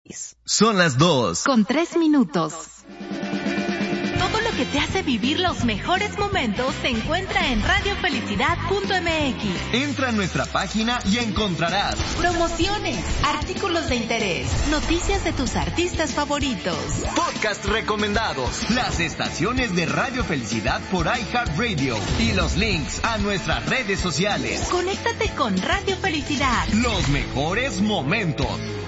Son las 2:03. Todo lo que te hace vivir los mejores momentos se encuentra en radiofelicidad.mx. Entra a nuestra página y encontrarás promociones, artículos de interés, noticias de tus artistas favoritos, podcast recomendados, las estaciones de Radio Felicidad por iHeartRadio y los links a nuestras redes sociales. Conéctate con Radio Felicidad. Los mejores momentos.